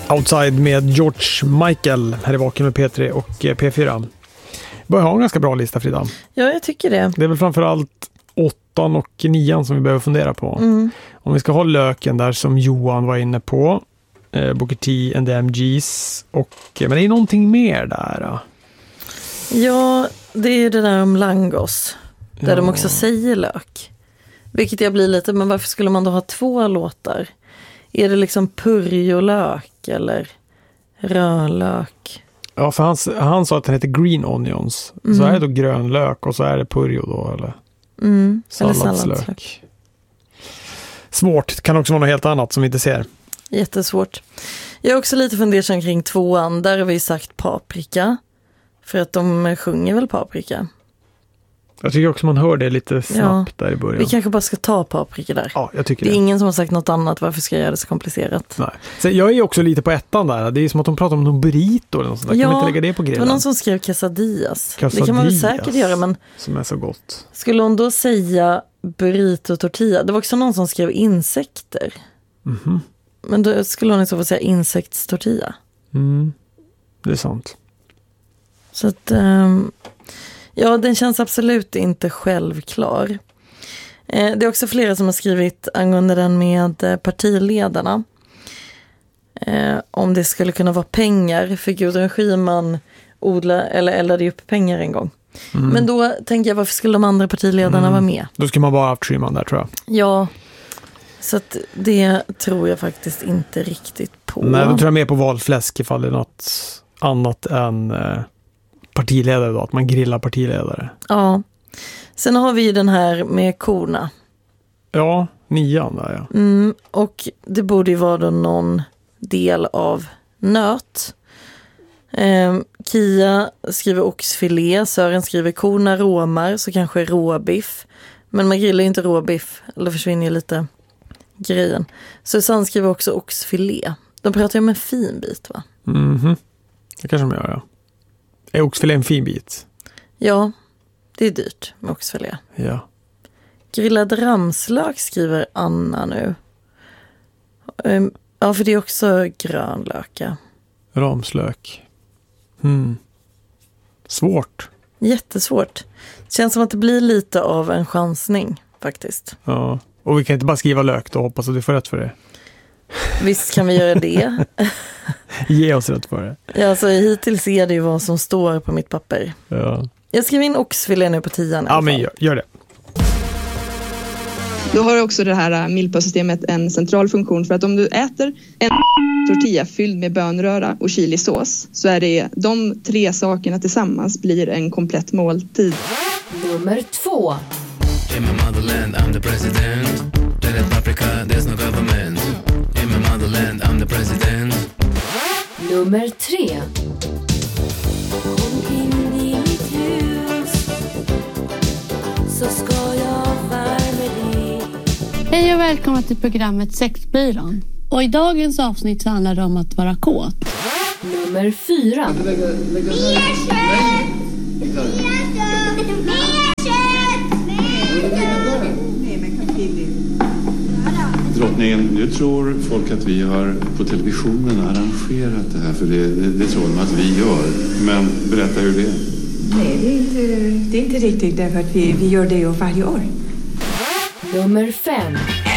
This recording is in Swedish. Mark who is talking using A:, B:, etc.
A: Outside med George Michael här i Vaken med P3 och P4. Börjar ha en ganska bra lista, Frida.
B: Ja, jag tycker det.
A: Det är väl framförallt 8:an och 9:an som vi behöver fundera på. Om vi ska ha löken där som Johan var inne på, Booker T and the MGs, men det är någonting mer där då.
B: Ja, det är det där om Langos. Där de också säger lök. Vilket jag blir lite, men varför skulle man då ha 2 låtar? Är det liksom purjolök eller rödlök?
A: Ja, för han sa att den heter green onions. Så är det då grön lök och så är det purjo då, eller? Salladslök. Svårt, det kan också vara något helt annat som vi inte ser.
B: Jättesvårt. Jag är också lite fundersam kring 2:an. Där har vi sagt paprika. För att de sjunger väl paprika. Jag
A: tycker också man hör det lite snabbt där i början.
B: Vi kanske bara ska ta paprika där.
A: Ja, jag tycker
B: det är ingen som har sagt något annat. Varför ska jag göra det så komplicerat?
A: Nej. Så jag är också lite på 1:an där. Det är som att de pratar om någon burrito eller något sånt där. Kan vi inte lägga det på grillen?
B: Det var någon som skrev quesadillas. Det kan man väl säkert göra, men
A: som är så gott.
B: Skulle hon då säga burrito tortilla? Det var också någon som skrev insekter. Men då skulle hon i så fall säga insektstortilla.
A: Det är sant.
B: Så att ja, den känns absolut inte självklar. Det är också flera som har skrivit angående den med partiledarna. Om det skulle kunna vara pengar. För Gudrun Schyman eldade upp pengar en gång. Men då tänker jag, varför skulle de andra partiledarna vara med?
A: Då ska man bara ha haft Schyman där, tror jag.
B: Ja, så att det tror jag faktiskt inte riktigt på.
A: Nej, då tror jag mer på valfläsk ifall det är något annat än partiledare då, att man grillar partiledare.
B: Ja. Sen har vi ju den här med korna.
A: Ja, 9:an där, ja.
B: Och det borde ju vara då någon del av nöt. Kia skriver oxfilé, Sören skriver korna råmar, så kanske råbiff. Men man grillar ju inte råbiff, eller försvinner ju lite grejen. Susanne skriver också oxfilé. De pratar ju om en fin bit, va?
A: Det kanske de gör, ja. Är oxfilé en fin bit?
B: Ja, det är dyrt med oxfilé.
A: Ja.
B: Grillad ramslök skriver Anna nu. Ja, för det är också grönlöka.
A: Ramslök. Svårt.
B: Jättesvårt. Det känns som att det blir lite av en chansning, faktiskt.
A: Ja, och vi kan inte bara skriva lök då och hoppas att vi får rätt för det.
B: Visst kan vi göra det.
A: Ge oss rätt för det.
B: Ja, alltså hittills är det ju vad som står på mitt papper.
A: Ja.
B: Jag skriver in oxfilé nu på 10:an.
A: Ja, men gör det.
C: Då har också det här milpa-systemet en central funktion, för att om du äter en tortilla fylld med bönröra och chilisås, så är det de 3 sakerna tillsammans blir en komplett måltid.
D: Nummer 2. In my motherland I'm the president. That is paprika, there's no government. In my motherland I'm the president. Nummer 3. Kom in i mitt hus, så ska jag värma dig.
E: Hej och välkomna till programmet Sexbyrån. Och i dagens avsnitt så handlar det om att vara kåt.
D: Nummer 4.
F: Drottningen, nu tror folk att vi har på televisionen arrangerat det här, för det tror de att vi gör. Men berätta hur det är.
G: Nej, det är inte riktigt, därför att vi gör det ju varje år.
D: Nummer 5.